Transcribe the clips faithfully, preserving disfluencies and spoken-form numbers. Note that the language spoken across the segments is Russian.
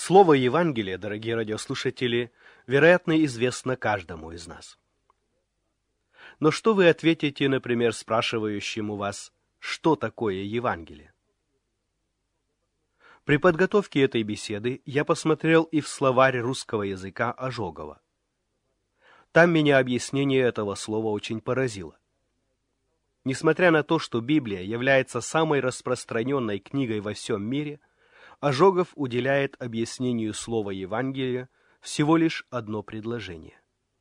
Слово Евангелие, дорогие радиослушатели, вероятно, известно каждому из нас. Но что вы ответите, например, спрашивающему вас, что такое Евангелие? При подготовке этой беседы я посмотрел и в словарь русского языка Ожогова. Там меня объяснение этого слова очень поразило. Несмотря на то, что Библия является самой распространенной книгой во всем мире, Ожогов уделяет объяснению слова Евангелие всего лишь одно предложение.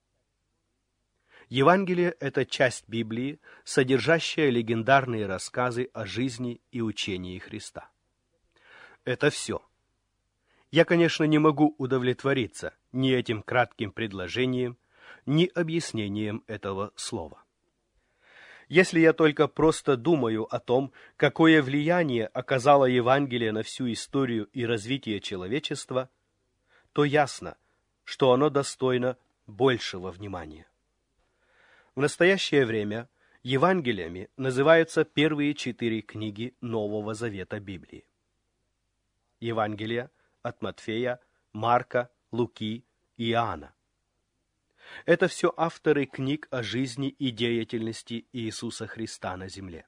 Евангелие – это часть Библии, содержащая легендарные рассказы о жизни и учении Христа. Это все. Я, конечно, не могу удовлетвориться ни этим кратким предложением, ни объяснением этого слова. Если я только просто думаю о том, какое влияние оказало Евангелие на всю историю и развитие человечества, то ясно, что оно достойно большего внимания. В настоящее время Евангелиями называются первые четыре книги Нового Завета Библии. Евангелия от Матфея, Марка, Луки и Иоанна. Это все авторы книг о жизни и деятельности Иисуса Христа на земле.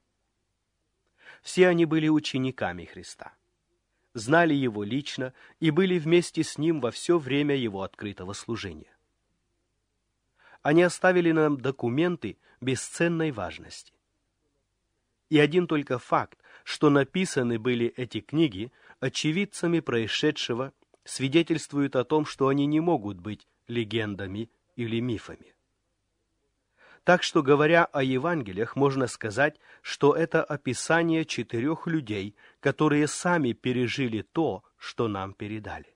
Все они были учениками Христа, знали Его лично и были вместе с Ним во все время Его открытого служения. Они оставили нам документы бесценной важности. И один только факт, что написаны были эти книги очевидцами происшедшего, свидетельствует о том, что они не могут быть легендами или мифами. Так что, говоря о Евангелиях, можно сказать, что это описание четырех людей, которые сами пережили то, что нам передали.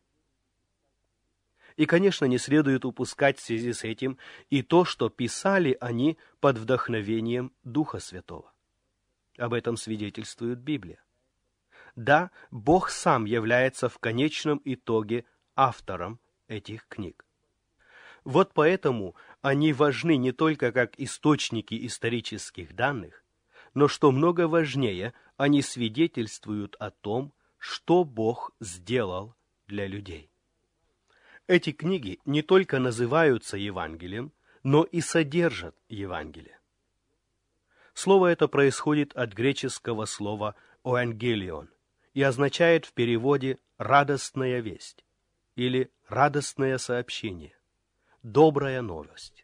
И, конечно, не следует упускать в связи с этим и то, что писали они под вдохновением Духа Святого. Об этом свидетельствует Библия. Да, Бог сам является в конечном итоге автором этих книг. Вот поэтому они важны не только как источники исторических данных, но, что много важнее, они свидетельствуют о том, что Бог сделал для людей. Эти книги не только называются Евангелием, но и содержат Евангелие. Слово это происходит от греческого слова «оангелион» и означает в переводе «радостная весть» или «радостное сообщение», «добрая новость».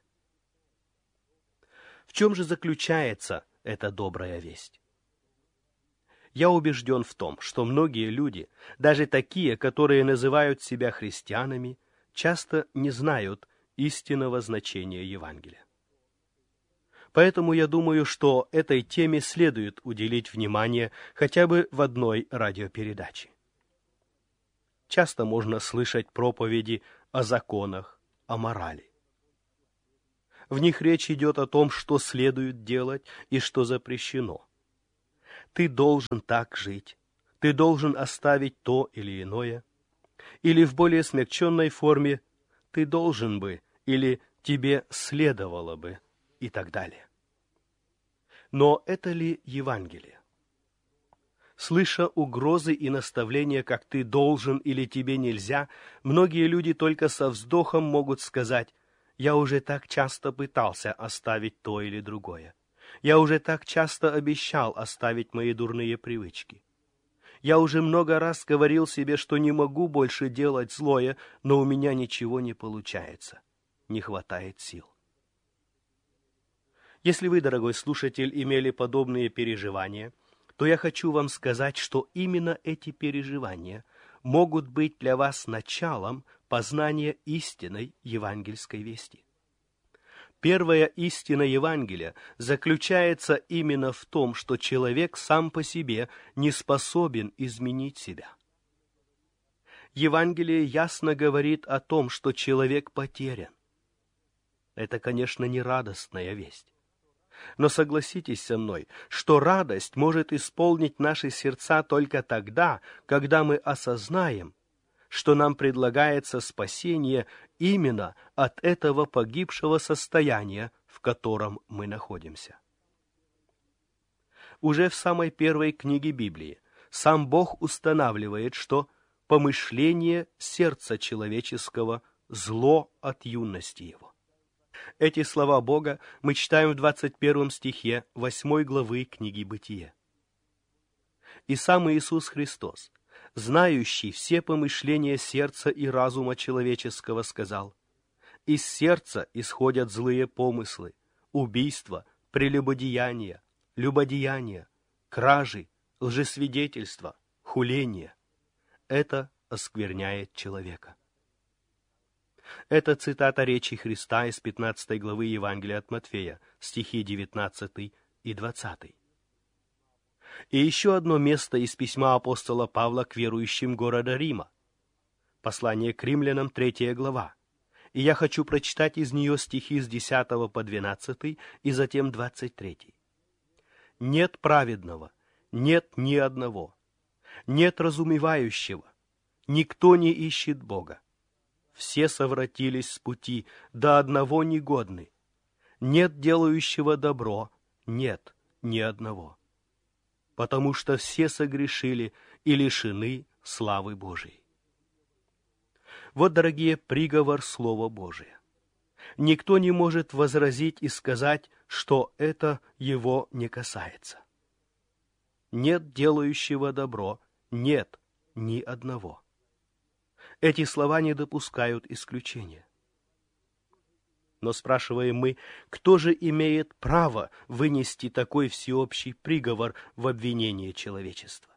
В чем же заключается эта добрая весть? Я убежден в том, что многие люди, даже такие, которые называют себя христианами, часто не знают истинного значения Евангелия. Поэтому я думаю, что этой теме следует уделить внимание хотя бы в одной радиопередаче. Часто можно слышать проповеди о законах, о морали. В них речь идет о том, что следует делать и что запрещено. Ты должен так жить, ты должен оставить то или иное, или в более смягченной форме «ты должен бы» или «тебе следовало бы» и так далее. Но это ли Евангелие? Слыша угрозы и наставления, как «ты должен» или «тебе нельзя», многие люди только со вздохом могут сказать: «Я уже так часто пытался оставить то или другое. Я уже так часто обещал оставить мои дурные привычки. Я уже много раз говорил себе, что не могу больше делать злое, но у меня ничего не получается. Не хватает сил». Если вы, дорогой слушатель, имели подобные переживания, то я хочу вам сказать, что именно эти переживания могут быть для вас началом познания истинной евангельской вести. Первая истина Евангелия заключается именно в том, что человек сам по себе не способен изменить себя. Евангелие ясно говорит о том, что человек потерян. Это, конечно, не радостная весть. Но согласитесь со мной, что радость может исполнить наши сердца только тогда, когда мы осознаем, что нам предлагается спасение именно от этого погибшего состояния, в котором мы находимся. Уже в самой первой книге Библии сам Бог устанавливает, что помышление сердца человеческого, зло от юности его». Эти слова Бога мы читаем в двадцать первом стихе восьмой главы книги Бытие. И сам Иисус Христос, знающий все помышления сердца и разума человеческого, сказал: «Из сердца исходят злые помыслы, убийства, прелюбодеяния, любодеяния, кражи, лжесвидетельства, хуления. Это оскверняет человека». Это цитата речи Христа из пятнадцатой главы Евангелия от Матфея, стихи девятнадцатый и двадцатый. И еще одно место из письма апостола Павла к верующим города Рима. Послание к римлянам, третья глава. И я хочу прочитать из нее стихи с десятого по двенадцатый и затем двадцать третий. «Нет праведного, нет ни одного, нет разумевающего, никто не ищет Бога. Все совратились с пути, до одного негодны. Нет делающего добро, нет ни одного. Потому что все согрешили и лишены славы Божией». Вот, дорогие, приговор Слова Божия. Никто не может возразить и сказать, что это его не касается. Нет делающего добро, нет ни одного. Эти слова не допускают исключения. Но спрашиваем мы, кто же имеет право вынести такой всеобщий приговор в обвинение человечества?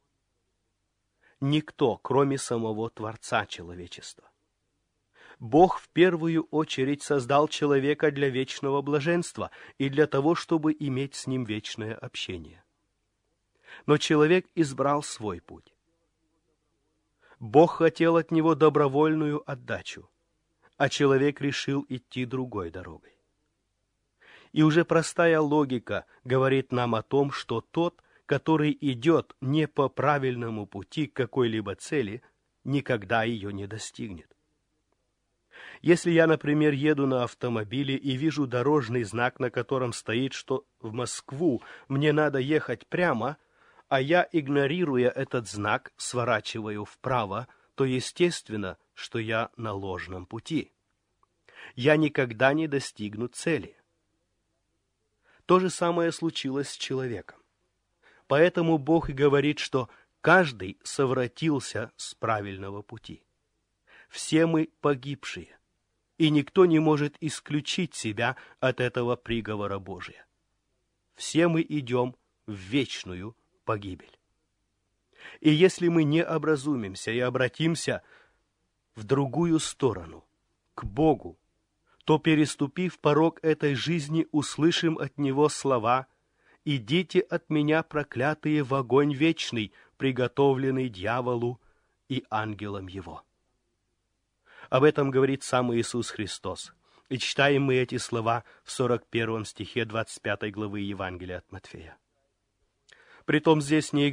Никто, кроме самого Творца человечества. Бог в первую очередь создал человека для вечного блаженства и для того, чтобы иметь с ним вечное общение. Но человек избрал свой путь. Бог хотел от него добровольную отдачу, а человек решил идти другой дорогой. И уже простая логика говорит нам о том, что тот, который идет не по правильному пути к какой-либо цели, никогда ее не достигнет. Если я, например, еду на автомобиле и вижу дорожный знак, на котором стоит, что в Москву мне надо ехать прямо, а я, игнорируя этот знак, сворачиваю вправо, то естественно, что я на ложном пути. Я никогда не достигну цели. То же самое случилось с человеком. Поэтому Бог и говорит, что каждый совратился с правильного пути. Все мы погибшие, и никто не может исключить себя от этого приговора Божия. Все мы идем в вечную погибель. И если мы не образумимся и обратимся в другую сторону, к Богу, то, переступив порог этой жизни, услышим от Него слова: «Идите от меня, проклятые, в огонь вечный, приготовленный дьяволу и ангелам его». Об этом говорит сам Иисус Христос. И читаем мы эти слова в сорок первом стихе двадцать пятой главы Евангелия от Матфея. Притом здесь не